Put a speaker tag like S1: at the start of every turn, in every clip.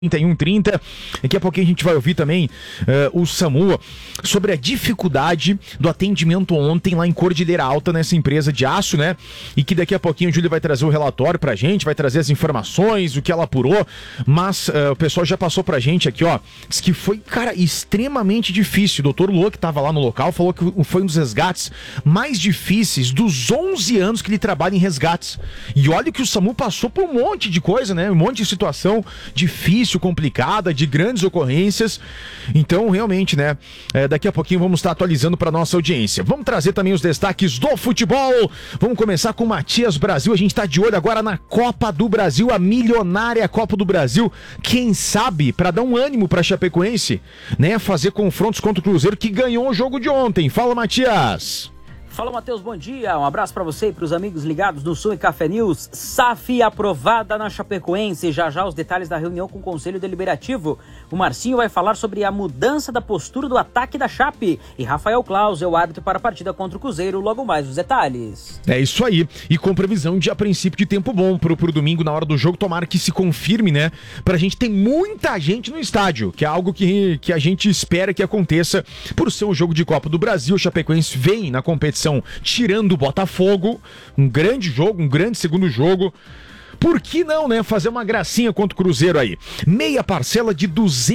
S1: 31:30. Daqui a pouquinho a gente vai ouvir também o SAMU sobre a dificuldade do atendimento ontem lá em Cordilheira Alta, nessa empresa de aço, né? E que daqui a pouquinho o Júlio vai trazer o relatório pra gente, vai trazer as informações, o que ela apurou, mas o pessoal já passou pra gente aqui, ó, diz que foi, cara, extremamente difícil. O doutor Luan, que tava lá no local, falou que foi um dos resgates mais difíceis dos 11 anos que ele trabalha em resgates. E olha que o SAMU passou por um monte de coisa, né? Um monte de situação difícil, complicada, de grandes ocorrências. Então, realmente, né, daqui a pouquinho vamos estar atualizando para nossa audiência. Vamos trazer também os destaques do futebol. Vamos começar com o Matias Brasil. A gente está de olho agora na Copa do Brasil, a milionária Copa do Brasil. Quem sabe, para dar um ânimo para Chapecoense, né, fazer confrontos contra o Cruzeiro, que ganhou o jogo de ontem. Fala, Matias.
S2: Fala, Matheus, bom dia, um abraço para você e para os amigos ligados no Sul e Café News. SAF aprovada na Chapecoense, já os detalhes da reunião com o Conselho Deliberativo. O Marcinho vai falar sobre a mudança da postura do ataque da Chape e Rafael Claus é o árbitro para a partida contra o Cruzeiro, logo mais os detalhes.
S1: É isso aí, e com previsão de a princípio de tempo bom pro domingo na hora do jogo, tomara que se confirme, né, pra gente ter muita gente no estádio, que é algo que a gente espera que aconteça por ser um jogo de Copa do Brasil. O Chapecoense vem na competição tirando o Botafogo, um grande jogo, um grande segundo jogo. Por que não, né? Fazer uma gracinha contra o Cruzeiro aí. Meia parcela de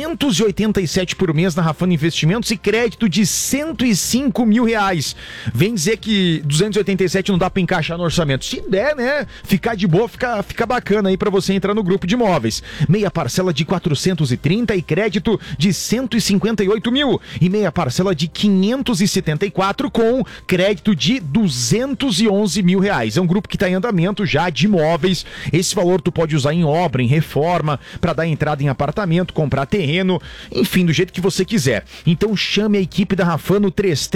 S1: 287 por mês na Rafano Investimentos e crédito de 105 mil reais. Vem dizer que 287 não dá pra encaixar no orçamento. Se der, né? Ficar de boa, fica bacana aí pra você entrar no grupo de imóveis. Meia parcela de 430 e crédito de 158 mil. E meia parcela de 574 com crédito de 211 mil reais. É um grupo que tá em andamento já de imóveis. Esse valor tu pode usar em obra, em reforma, para dar entrada em apartamento, comprar terreno, enfim, do jeito que você quiser. Então chame a equipe da Rafano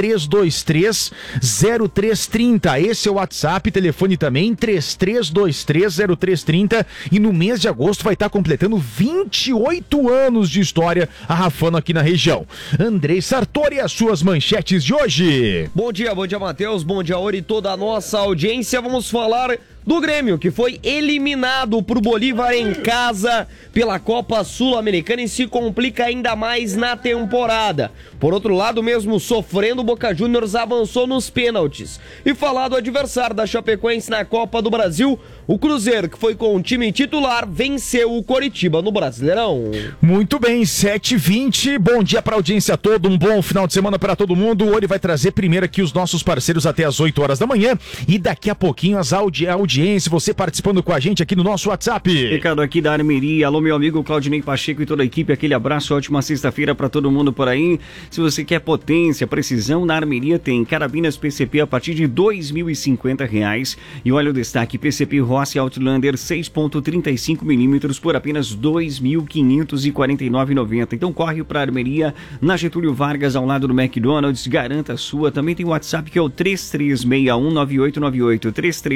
S1: 3323-0330. Esse é o WhatsApp, telefone também, 3323-0330. E no mês de agosto vai estar completando 28 anos de história a Rafano aqui na região. Andrei Sartori, as suas manchetes de hoje.
S3: Bom dia, Matheus, bom dia, Ori, toda a nossa audiência. Vamos falar do Grêmio, que foi eliminado pro Bolívar em casa pela Copa Sul-Americana e se complica ainda mais na temporada. Por outro lado, mesmo sofrendo, o Boca Juniors avançou nos pênaltis. E falar do adversário da Chapecoense na Copa do Brasil, o Cruzeiro, que foi com o time titular, venceu o Coritiba no Brasileirão.
S1: Muito bem, 7h20, bom dia pra audiência toda, um bom final de semana pra todo mundo. Hoje vai trazer primeiro aqui os nossos parceiros até as 8 horas da manhã e daqui a pouquinho a audiência, você participando com a gente aqui no nosso WhatsApp.
S4: Recado aqui da Armeria, alô meu amigo Claudinei Pacheco e toda a equipe, aquele abraço, ótima sexta-feira pra todo mundo por aí. Se você quer potência, precisão, na Armeria tem carabinas PCP a partir de R$ 2.050 e olha o destaque, PCP Rossi Outlander 6.35mm por apenas R$ 2.549,90. Então corre pra Armeria, na Getúlio Vargas, ao lado do McDonald's, garanta a sua. Também tem o WhatsApp que é o 33619898,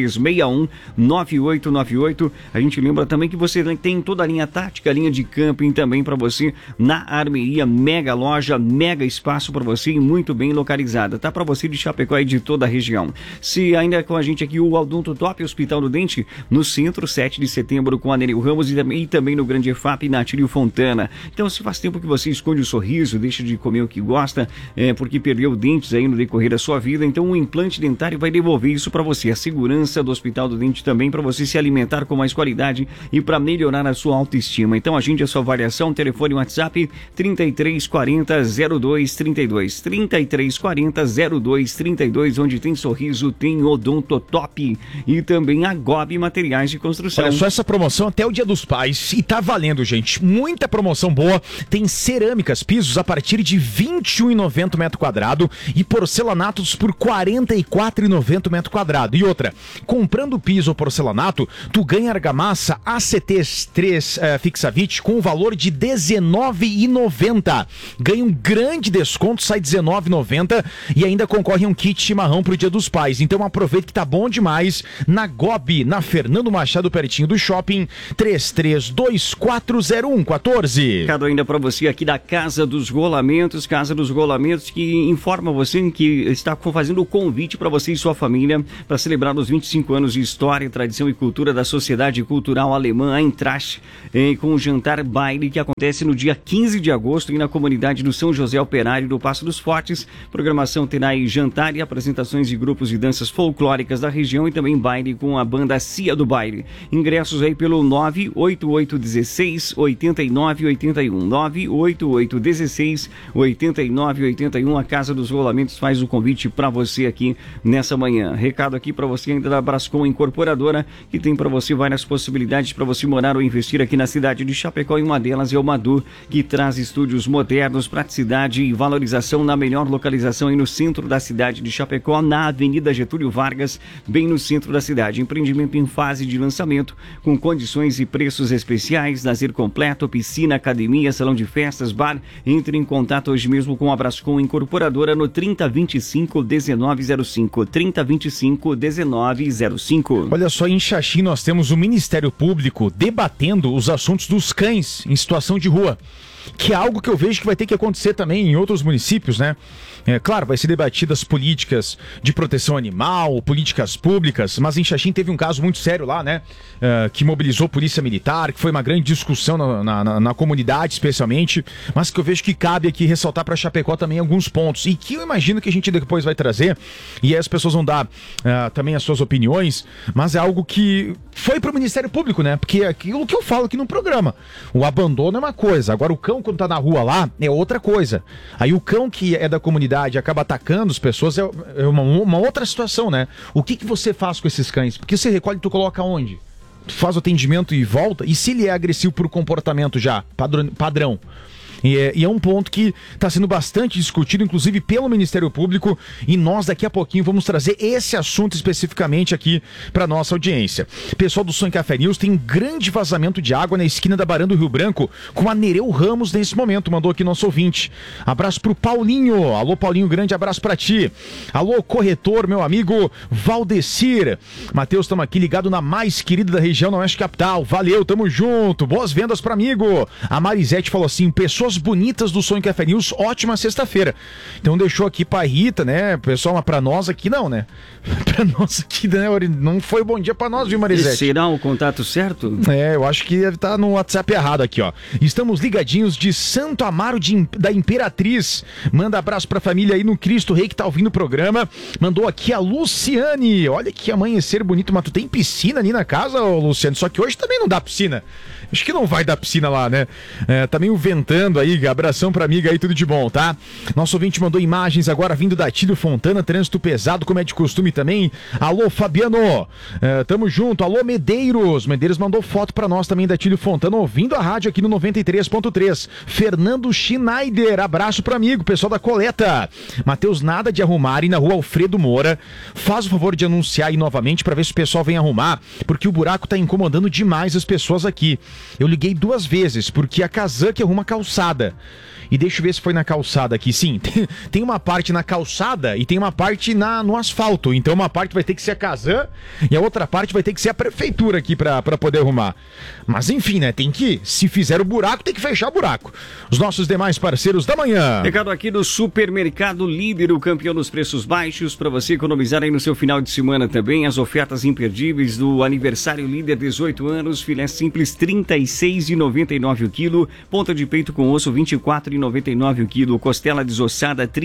S4: 33619898. A gente lembra também que você tem toda a linha tática, a linha de camping também para você na Armeria, mega loja, mega espaço para você e muito bem localizada, tá? Para você de Chapecó e de toda a região. Se ainda com a gente aqui o Odonto Top Hospital do Dente, no centro, 7 de setembro com a Nereu Ramos e também no Grande EFAP na Tírio Fontana. Então, se faz tempo que você esconde o sorriso, deixa de comer o que gosta, porque perdeu dentes aí no decorrer da sua vida, então o implante dentário vai devolver isso para você. A segurança do Hospital do Dente também para você se alimentar com mais qualidade e para melhorar a sua autoestima. Então, agende a sua avaliação, telefone WhatsApp 3340-0232, 3340-0232, onde tem sorriso, tem Odontotop e também a Gobi Materiais de Construção.
S1: Olha só essa promoção até o Dia dos Pais e tá valendo, gente. Muita promoção boa. Tem cerâmicas, pisos a partir de R$ 21,90 metro quadrado e porcelanatos por R$ 44,90 metro quadrado. E outra, comprando piso ou porcelanato, tu ganha argamassa ACT3 Fixavit com o valor de R$ 19,90. Ganha um grande desconto, sai R$ 19,90 e ainda concorre a um kit chimarrão pro Dia dos Pais. Então aproveita que tá bom demais na Gobi, na Fernando Machado, pertinho do shopping, 33240114.
S4: Recado ainda para você aqui da Casa dos Rolamentos, que informa você que está fazendo o convite para você e sua família para celebrar os 25 anos de história, tradição e cultura da Sociedade Cultural Alemã Eintracht, com um jantar baile que acontece no dia 15 de agosto e na comunidade do São José Operário do Passo dos Fortes. Programação terá aí jantar e apresentações de grupos de danças folclóricas da região e também baile com a banda Cia do Baile. Ingressos aí pelo 98816-8981. 98816-8981. A Casa dos Rolamentos faz o convite para você aqui nessa manhã. Recado aqui para você ainda da Brascom Incorporadora, que tem para você várias possibilidades para você morar ou investir aqui na cidade de Chapecó, e uma delas é o Madu, que traz estúdios modernos, praticidade e valorização na melhor localização aí no centro da cidade de Chapecó, na Avenida Getúlio Vargas, bem no centro da cidade. Empreendimento em fase de lançamento, com condições e preços especiais, lazer completo, piscina, academia, salão de festas, bar. Entre em contato hoje mesmo com a Brascom Incorporadora no 3025-1905. 3025-1905.
S1: Olha só, em Xaxim nós temos o Ministério Público debatendo os assuntos dos cães em situação de rua, que é algo que eu vejo que vai ter que acontecer também em outros municípios, né? Claro, vai ser debatidas políticas de proteção animal, políticas públicas, mas em Xaxim teve um caso muito sério lá, né? Que mobilizou polícia militar, que foi uma grande discussão na comunidade, especialmente, mas que eu vejo que cabe aqui ressaltar para Chapecó também alguns pontos, e que eu imagino que a gente depois vai trazer, e aí as pessoas vão dar também as suas opiniões, mas é algo que foi para o Ministério Público, né? Porque é aquilo que eu falo aqui no programa, o abandono é uma coisa, agora o cão quando tá na rua lá é outra coisa. Aí o cão que é da comunidade acaba atacando as pessoas, é uma outra situação, né? O que você faz com esses cães? Porque você recolhe e tu coloca onde? Tu faz o atendimento e volta? E se ele é agressivo por comportamento já, padrão? E é um ponto que está sendo bastante discutido, inclusive pelo Ministério Público, e nós daqui a pouquinho vamos trazer esse assunto especificamente aqui para nossa audiência. Pessoal do Som e Café News, tem um grande vazamento de água na esquina da Barão do Rio Branco, com a Nereu Ramos nesse momento, mandou aqui nosso ouvinte. Abraço pro Paulinho. Alô, Paulinho, grande abraço para ti. Alô, corretor, meu amigo Valdecir. Matheus, estamos aqui ligado na mais querida da região, na Oeste Capital. Valeu, tamo junto. Boas vendas para amigo. A Marisete falou assim, pessoas bonitas do Som e Café News, ótima sexta-feira. Então deixou aqui pra Rita, né, pessoal, mas pra nós aqui não, né? Pra nós aqui, né, não foi bom dia pra nós, viu, Marisete?
S4: Será o contato certo?
S1: Eu acho que deve estar no WhatsApp errado aqui, ó. Estamos ligadinhos de Santo Amaro da Imperatriz. Manda abraço pra família aí no Cristo Rei que tá ouvindo o programa. Mandou aqui a Luciane. Olha que amanhecer bonito, mas tu tem piscina ali na casa, ô, Luciane? Só que hoje também não dá piscina. Acho que não vai dar piscina lá, né? Tá meio ventando aí, abração pra amiga aí, tudo de bom, tá? Nosso ouvinte mandou imagens agora vindo da Tílio Fontana, trânsito pesado, como é de costume também. Alô, Fabiano, tamo junto. Alô, Medeiros. Medeiros mandou foto pra nós também da Tílio Fontana, ouvindo a rádio aqui no 93.3. Fernando Schneider, abraço pro amigo, pessoal da coleta. Matheus, nada de arrumar e na rua Alfredo Moura. Faz o favor de anunciar aí novamente pra ver se o pessoal vem arrumar, porque o buraco tá incomodando demais as pessoas aqui. Eu liguei 2 vezes, porque a Kazan que arruma calçada. E deixa eu ver se foi na calçada aqui. Sim, tem uma parte na calçada e tem uma parte no asfalto. Então uma parte vai ter que ser a Kazan e a outra parte vai ter que ser a prefeitura aqui pra poder arrumar. Mas enfim, né? Tem que, se fizer o buraco, tem que fechar o buraco. Os nossos demais parceiros da manhã.
S4: Recado aqui do Supermercado Líder, o campeão dos preços baixos, para você economizar aí no seu final de semana também. As ofertas imperdíveis do aniversário Líder, 18 anos, filé simples R$ 36,99 o quilo, ponta de peito com osso R$ 24,99 o quilo, costela desossada R$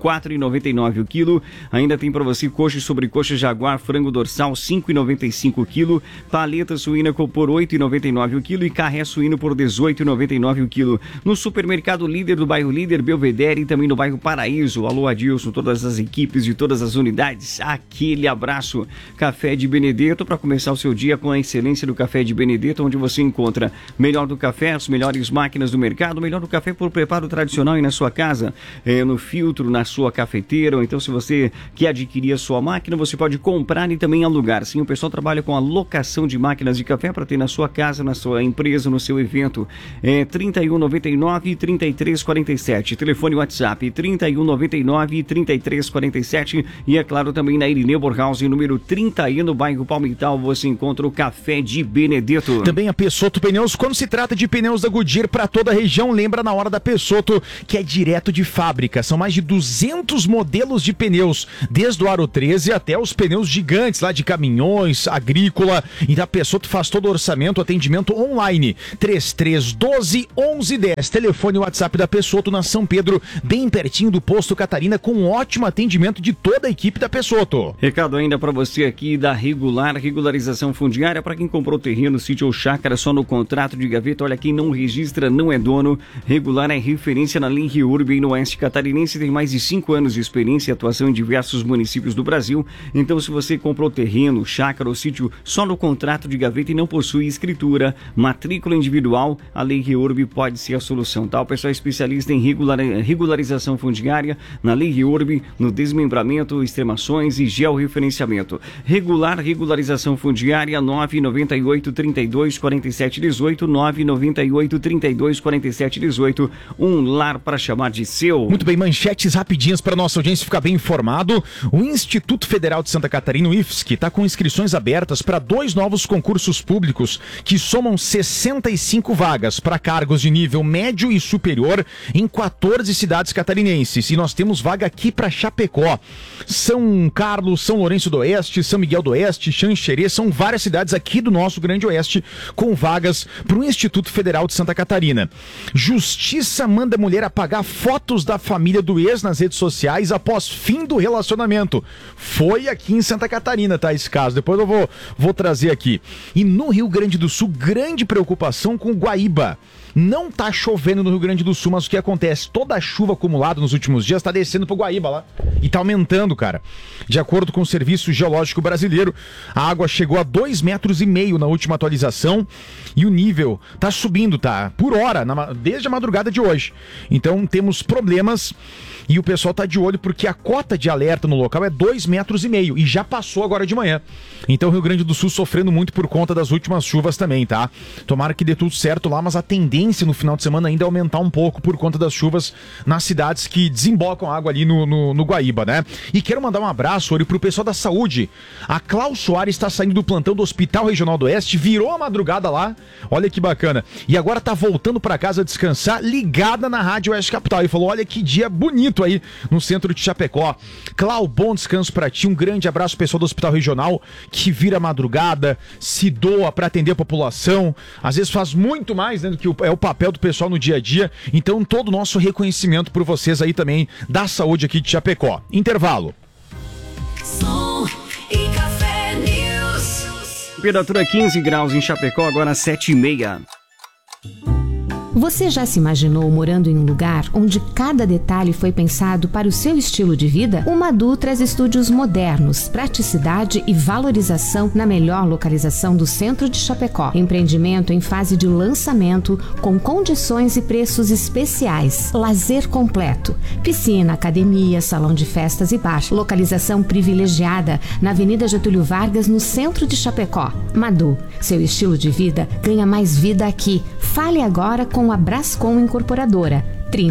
S4: 34,99 o quilo. Ainda tem para você coxa e sobrecoxa jaguar, frango dorsal R$ 5,95 o quilo, paleta suína por R$ 8,99 o quilo e carré suíno por R$ 18,99 o quilo. No Supermercado Líder do bairro Líder, Belvedere e também no bairro Paraíso. Alô, Adilson, todas as equipes de todas as unidades, aquele abraço. Café de Benedetto, para começar o seu dia com a excelência do Café de Benedetto, onde você encontra melhor do café, as melhores máquinas do mercado, melhor do café por preparo tradicional aí na sua casa, no filtro, na sua cafeteira, ou então se você quer adquirir a sua máquina, você pode comprar e também alugar. Sim, o pessoal trabalha com a locação de máquinas de café para ter na sua casa, na sua empresa, no seu evento. 3199 e 3347. Telefone WhatsApp 3199 e 3347. E é claro também na Irineu Borghaus, número 30, no bairro Palmital, você encontra o Café de Benedetto.
S1: Também a Pessoto Pneus. Quando se trata de pneus da Goodyear para toda a região, lembra na hora da Pessotto, que é direto de fábrica. São mais de 200 modelos de pneus, desde o Aro 13 até os pneus gigantes lá de caminhões, agrícola. E da Pessotto faz todo o orçamento, atendimento online. 3312-1110. Telefone e WhatsApp da Pessotto na São Pedro, bem pertinho do Posto Catarina, com um ótimo atendimento de toda a equipe da Pessotto.
S4: Recado ainda para você aqui da regularização fundiária para quem comprou terreno, sítio ou chácara só no contrato de gaveta. Olha, quem não registra não é dono. Regular é referência na Lei Urb e no Oeste Catarinense, tem mais de 5 anos de experiência e atuação em diversos municípios do Brasil. Então, se você comprou terreno, chácara ou sítio só no contrato de gaveta e não possui escritura, matrícula individual, a Lei Urb pode ser a solução, tá? O pessoal é especialista em regularização fundiária na Lei Urb, no desmembramento, extremações e georreferenciamento. Regularização fundiária 998-32-47-18, 998-32-47-18, um lar para chamar de seu.
S1: Muito bem, manchetes rapidinhas para nossa audiência ficar bem informado. O Instituto Federal de Santa Catarina, o IFSC, está com inscrições abertas para 2 novos concursos públicos que somam 65 vagas para cargos de nível médio e superior em 14 cidades catarinenses. E nós temos vaga aqui para Chapecó, São Carlos, São Lourenço do Oeste, São Miguel do Oeste, Xanxerê, são várias cidades aqui do nosso Grande Oeste com vagas para o Instituto Federal de Santa Catarina. Justiça manda mulher apagar fotos da família do ex nas redes sociais após fim do relacionamento. Foi aqui em Santa Catarina, tá, esse caso. Depois eu vou trazer aqui. E no Rio Grande do Sul, grande preocupação com Guaíba. Não tá chovendo no Rio Grande do Sul, mas o que acontece? Toda a chuva acumulada nos últimos dias tá descendo pro Guaíba lá. E tá aumentando, cara. De acordo com o Serviço Geológico Brasileiro, a água chegou a 2,5 metros na última atualização. E o nível tá subindo, tá? Por hora, desde a madrugada de hoje. Então temos problemas. E o pessoal tá de olho porque a cota de alerta no local é 2,5 metros e já passou agora de manhã. Então o Rio Grande do Sul sofrendo muito por conta das últimas chuvas também, tá? Tomara que dê tudo certo lá, mas a tendência no final de semana ainda é aumentar um pouco por conta das chuvas nas cidades que desembocam água ali no Guaíba, né? E quero mandar um abraço, Ori, pro pessoal da saúde. A Clau Soares está saindo do plantão do Hospital Regional do Oeste, virou a madrugada lá, olha que bacana. E agora tá voltando pra casa descansar, ligada na Rádio Oeste Capital. E falou, olha que dia bonito aí no centro de Chapecó. Clau, bom descanso pra ti, um grande abraço pessoal do Hospital Regional que vira madrugada, se doa pra atender a população, às vezes faz muito mais, né, do que é o papel do pessoal no dia a dia. Então todo o nosso reconhecimento por vocês aí também da saúde aqui de Chapecó. Intervalo.
S5: Som e Café News.
S4: Temperatura 15 graus em Chapecó, agora 7h30.
S6: Você já se imaginou morando em um lugar onde cada detalhe foi pensado para o seu estilo de vida? O Madu traz estúdios modernos, praticidade e valorização na melhor localização do centro de Chapecó. Empreendimento em fase de lançamento, com condições e preços especiais. Lazer completo. Piscina, academia, salão de festas e bar. Localização privilegiada na Avenida Getúlio Vargas, no centro de Chapecó. Madu, seu estilo de vida ganha mais vida aqui. Fale agora com a Brascom Incorporadora,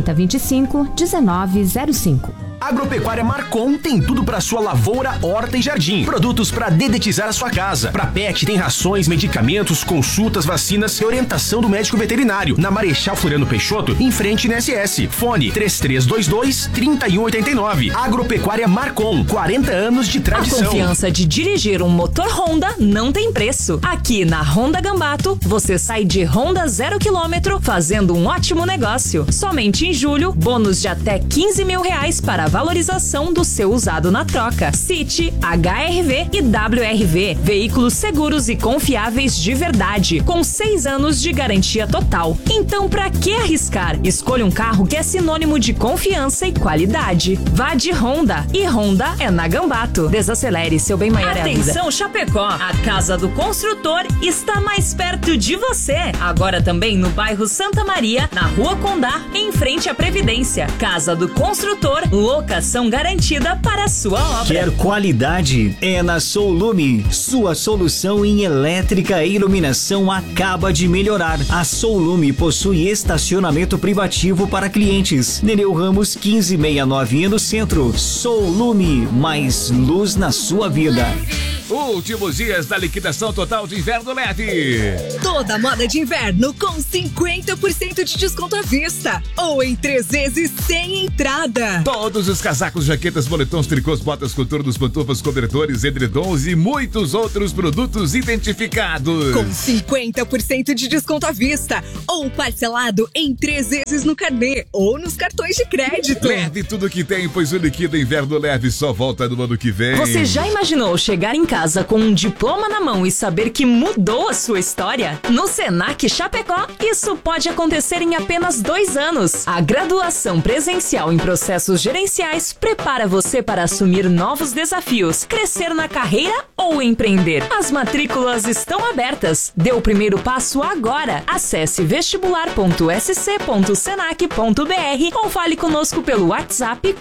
S6: 3025-1905.
S7: Agropecuária Marcon tem tudo para sua lavoura, horta e jardim. Produtos para dedetizar a sua casa. Para pet tem rações, medicamentos, consultas, vacinas e orientação do médico veterinário. Na Marechal Floriano Peixoto, em frente na SS. Fone 3322-3189. Agropecuária Marcon, 40 anos de tradição.
S8: A confiança de dirigir um motor Honda não tem preço. Aqui na Honda Gambato, você sai de Honda 0 km fazendo um ótimo negócio. Somente em julho, bônus de até R$15 mil para a valorização do seu usado na troca. City, HRV e WRV. Veículos seguros e confiáveis de verdade, com 6 anos de garantia total. Então, pra que arriscar? Escolha um carro que é sinônimo de confiança e qualidade. Vá de Honda. E Honda é na Gambato. Desacelere, seu bem maior é a vida. Atenção, Chapecó! A Casa do Construtor está mais perto de você. Agora também no bairro Santa Maria, na Rua Condá, em frente à Previdência. Casa do Construtor, locação garantida para a sua obra.
S9: Quer qualidade? É na Soulume. Sua solução em elétrica e iluminação acaba de melhorar. A Soulume possui estacionamento privativo para clientes. Nereu Ramos 1569 no centro. Soulume, mais luz na sua vida.
S10: Últimos dias da liquidação total de inverno leve.
S11: Toda moda de inverno com 50% de desconto à vista ou em 3 vezes sem entrada.
S10: Todos os casacos, jaquetas, moletons, tricôs, botas, coturnos, pantufas, cobertores, edredons e muitos outros produtos identificados.
S11: Com 50% de desconto à vista ou parcelado em 3 vezes no carnê ou nos cartões de crédito.
S10: Leve tudo que tem, pois o Liquida Inverno Leve só volta no ano que vem.
S8: Você já imaginou chegar em casa com um diploma na mão e saber que mudou a sua história? No Senac Chapecó, isso pode acontecer em apenas 2 anos. A graduação presencial em processos gerenciais prepara você para assumir novos desafios, crescer na carreira ou empreender. As matrículas estão abertas. Dê o primeiro passo agora. Acesse vestibular.sc.senac.br ou fale conosco pelo WhatsApp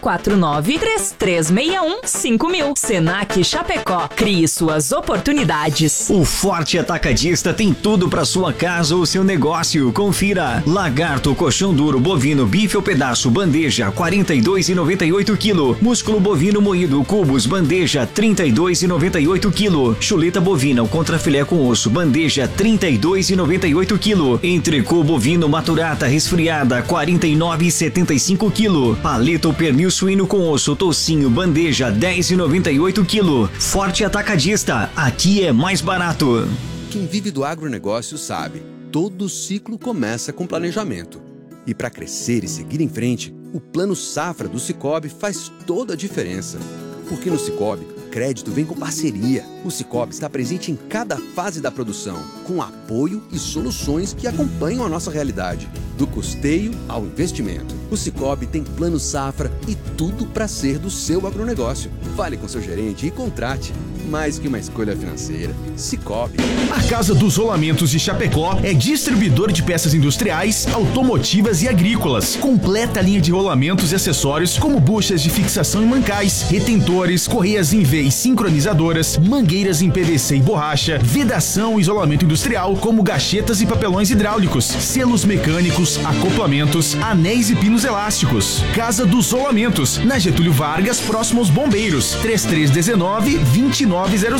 S8: 4933615000. Senac Chapecó. Crie suas oportunidades.
S9: O Forte Atacadista tem tudo para sua casa ou seu negócio. Confira: lagarto, colchão duro, bovino, bife ou pedaço, bandeja 42,98 kg. Músculo bovino moído, cubos, bandeja 32,98 kg. Chuleta bovina, contrafilé com osso, bandeja 32,98 kg. Entrecô bovino maturata resfriada 49,75 kg. Paleta ou pernil suíno com osso, toucinho, bandeja 10,98 kg. Forte Atacadista, aqui é mais barato.
S12: Quem vive do agronegócio sabe, todo ciclo começa com planejamento. E para crescer e seguir em frente, o Plano Safra do Sicoob faz toda a diferença. Porque no Sicoob, crédito vem com parceria. O Sicoob está presente em cada fase da produção, com apoio e soluções que acompanham a nossa realidade, do custeio ao investimento. O Sicoob tem Plano Safra e tudo para ser do seu agronegócio. Fale com seu gerente e contrate. Mais que uma escolha financeira, Sicoob.
S7: A Casa dos Rolamentos de Chapecó é distribuidor de peças industriais, automotivas e agrícolas. Completa linha de rolamentos e acessórios como buchas de fixação e mancais, retentores, correias em V e sincronizadoras, mangueiras em PVC e borracha, vedação e isolamento industrial como gachetas e papelões hidráulicos, selos mecânicos, acoplamentos, anéis e pinos elásticos. Casa dos Rolamentos, na Getúlio Vargas, próximo aos Bombeiros, 3319-2900.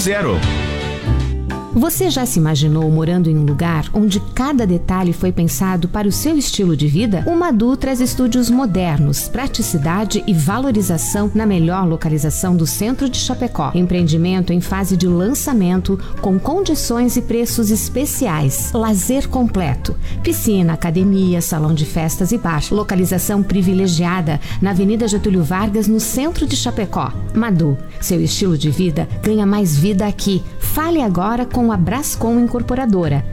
S6: Você já se imaginou morando em um lugar onde cada detalhe foi pensado para o seu estilo de vida? O Madu traz estúdios modernos, praticidade e valorização na melhor localização do centro de Chapecó. Empreendimento em fase de lançamento, com condições e preços especiais. Lazer completo. Piscina, academia, salão de festas e bar. Localização privilegiada na Avenida Getúlio Vargas, no centro de Chapecó. Madu, seu estilo de vida ganha mais vida aqui. Fale agora com a Brascom Incorporadora,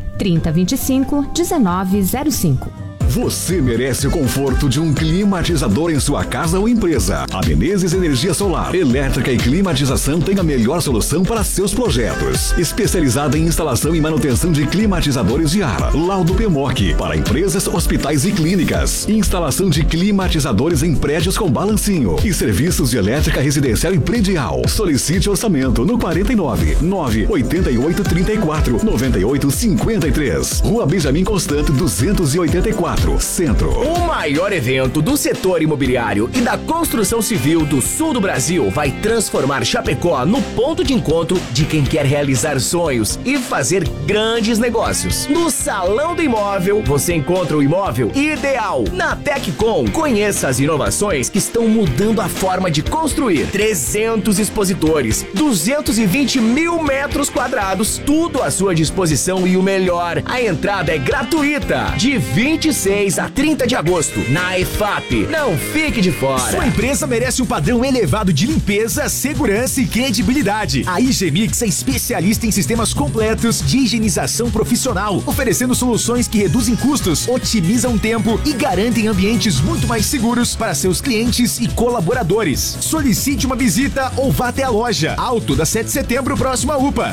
S6: 3025-1905.
S13: Você merece o conforto de um climatizador em sua casa ou empresa. A Menezes Energia Solar, elétrica e climatização tem a melhor solução para seus projetos. Especializada em instalação e manutenção de climatizadores de ar. Laudo PMOC, para empresas, hospitais e clínicas. Instalação de climatizadores em prédios com balancinho. E serviços de elétrica residencial e predial. Solicite orçamento no 49 988 34 98 53. Rua Benjamin Constant 284. Centro.
S7: O maior evento do setor imobiliário e da construção civil do sul do Brasil vai transformar Chapecó no ponto de encontro de quem quer realizar sonhos e fazer grandes negócios. No Salão do Imóvel, você encontra o imóvel ideal. Na Teccom, conheça as inovações que estão mudando a forma de construir. 300 expositores, 220 mil metros quadrados, tudo à sua disposição e o melhor, a entrada é gratuita. De 26 a 30 de agosto, na EFAP. Não fique de fora.
S1: Sua empresa merece um padrão elevado de limpeza, segurança e credibilidade. A IG Mix é especialista em sistemas completos de higienização profissional, oferecendo soluções que reduzem custos, otimizam tempo e garantem ambientes muito mais seguros para seus clientes e colaboradores. Solicite uma visita ou vá até a loja. Alto da 7 de setembro, próximo à UPA.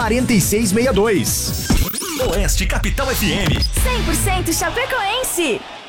S1: 3323-4662.
S7: Oeste Capital FM.
S14: 100% chapecoense.